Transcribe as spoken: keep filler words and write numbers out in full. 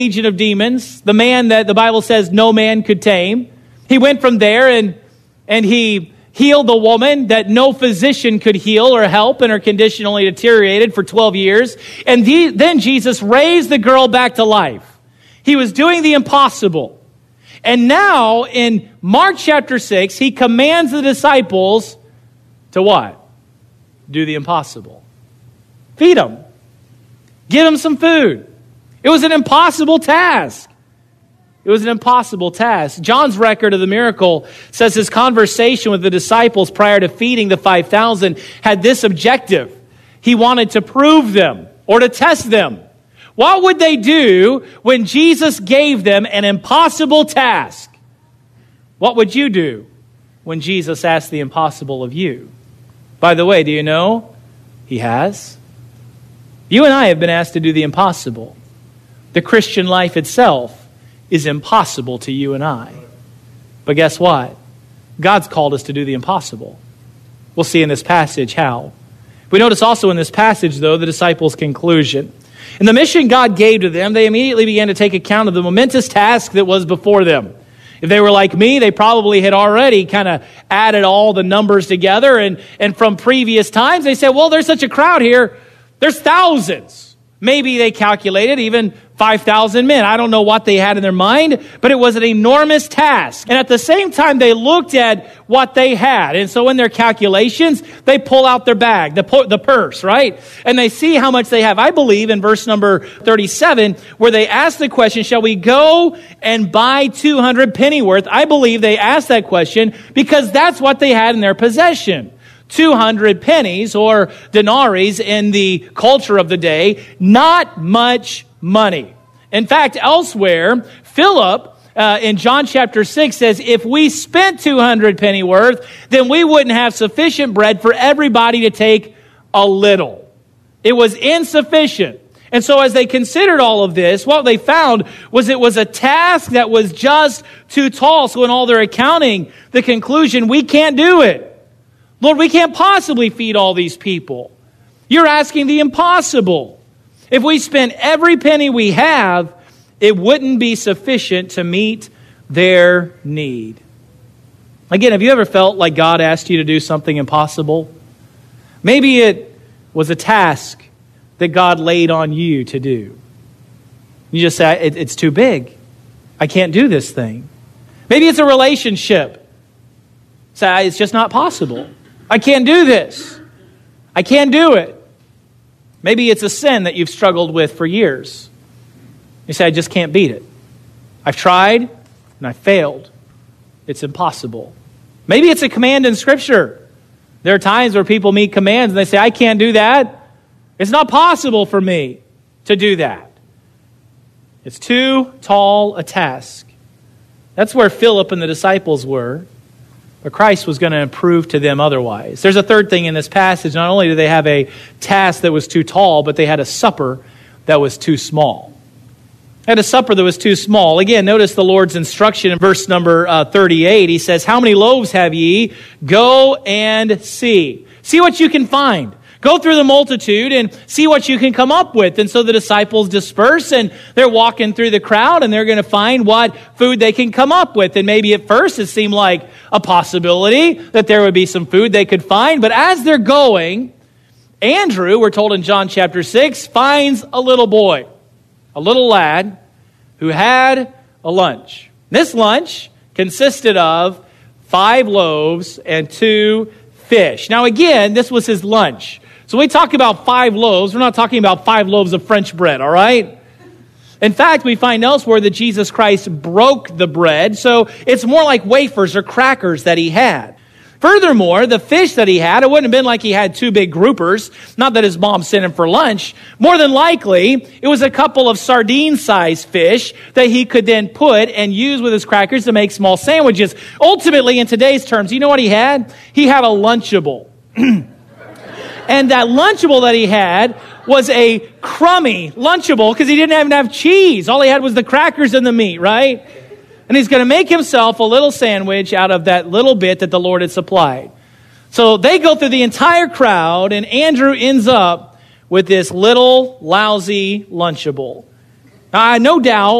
legion of demons, the man that the Bible says no man could tame. He went from there and, and he healed the woman that no physician could heal or help, and her condition only deteriorated for twelve years. And the, then Jesus raised the girl back to life. He was doing the impossible. And now in Mark chapter six, he commands the disciples to what? Do the impossible. Feed them. Give them some food. It was an impossible task. It was an impossible task. John's record of the miracle says his conversation with the disciples prior to feeding the five thousand had this objective. He wanted to prove them or to test them. What would they do when Jesus gave them an impossible task? What would you do when Jesus asked the impossible of you? By the way, do you know he has? You and I have been asked to do the impossible. The Christian life itself is impossible to you and I. But guess what? God's called us to do the impossible. We'll see in this passage how. We notice also in this passage, though, the disciples' conclusion. In the mission God gave to them, they immediately began to take account of the momentous task that was before them. If they were like me, they probably had already kind of added all the numbers together. And, and from previous times, they said, well, there's such a crowd here. There's thousands. Maybe they calculated even five thousand men. I don't know what they had in their mind, but it was an enormous task. And at the same time, they looked at what they had. And so in their calculations, they pull out their bag, the, the purse, right? And they see how much they have. I believe in verse number thirty-seven, where they ask the question, shall we go and buy two hundred pennyworth? I believe they asked that question because that's what they had in their possession. two hundred pennies or denaries in the culture of the day, not much money. In fact, elsewhere, Philip uh, in John chapter six says, if we spent two hundred pennyworth, then we wouldn't have sufficient bread for everybody to take a little. It was insufficient. And so as they considered all of this, what they found was it was a task that was just too tall. So in all their accounting, the conclusion, we can't do it. Lord, we can't possibly feed all these people. You're asking the impossible. If we spent every penny we have, it wouldn't be sufficient to meet their need. Again, have you ever felt like God asked you to do something impossible? Maybe it was a task that God laid on you to do. You just say, it, it's too big. I can't do this thing. Maybe it's a relationship. Say, it's just not possible. I can't do this. I can't do it. Maybe it's a sin that you've struggled with for years. You say, I just can't beat it. I've tried and I failed. It's impossible. Maybe it's a command in Scripture. There are times where people meet commands and they say, I can't do that. It's not possible for me to do that. It's too tall a task. That's where Philip and the disciples were. But Christ was going to prove to them otherwise. There's a third thing in this passage. Not only did they have a task that was too tall, but they had a supper that was too small. They had a supper that was too small. Again, notice the Lord's instruction in verse number uh, thirty-eight. He says, how many loaves have ye? Go and see. See what you can find. Go through the multitude and see what you can come up with. And so the disciples disperse and they're walking through the crowd and they're going to find what food they can come up with. And maybe at first it seemed like a possibility that there would be some food they could find. But as they're going, Andrew, we're told in John chapter six, finds a little boy, a little lad who had a lunch. This lunch consisted of five loaves and two fish. Now again, this was his lunch. So when we talk about five loaves, we're not talking about five loaves of French bread, all right? In fact, we find elsewhere that Jesus Christ broke the bread, so it's more like wafers or crackers that he had. Furthermore, the fish that he had, it wouldn't have been like he had two big groupers, not that his mom sent him for lunch. More than likely, it was a couple of sardine-sized fish that he could then put and use with his crackers to make small sandwiches. Ultimately, in today's terms, you know what he had? He had a Lunchable. And that Lunchable that he had was a crummy Lunchable because he didn't even have cheese. All he had was the crackers and the meat, right? And he's going to make himself a little sandwich out of that little bit that the Lord had supplied. So they go through the entire crowd, and Andrew ends up with this little lousy Lunchable. Uh, no doubt